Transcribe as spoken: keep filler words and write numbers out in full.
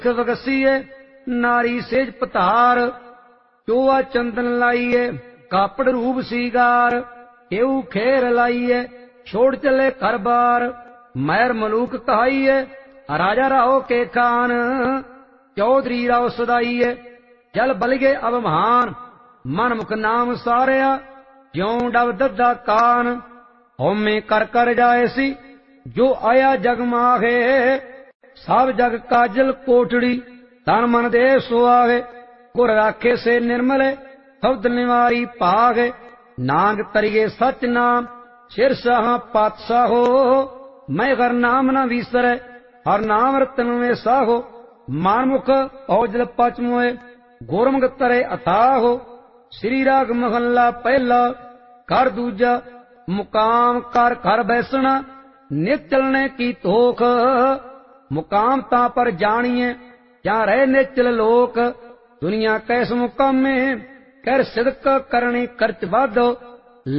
वगसीए नारी सेज पतार, चोआ चंदन लाइए कापड़ रूप सीगार, केऊ खेर लाइए छोड़ चले घर बार, मैर मलूक कहाइए राजा राहो के खान, चौधरी राव सदाइए जल बलगे अब महान, मन मुख नाम सारिया ज्यों डब दद्दा कान, होमे कर कर जाए सी जो आया जग माहे, सब जग काजल कोटड़ी तन मन दे सुआवे, गुर राखे से निर्मल शब्द निवारी पागे, नांग तरिए सच नाम सिर साहा पातशाहो, मैं हर नाम न विसरे हर नाम रतन में साहो, मानमुख औजल पच मोए गुरमुख तरे अथाहो, श्री राग महला पहला कर दूजा मुकाम कर घर बैसना, नित चलने की तोख मुकाम ता पर जानिए जहाँ रहे निचल लोक, दुनिया कैस मुकामे कर सिदक करनी खर्च वाधो,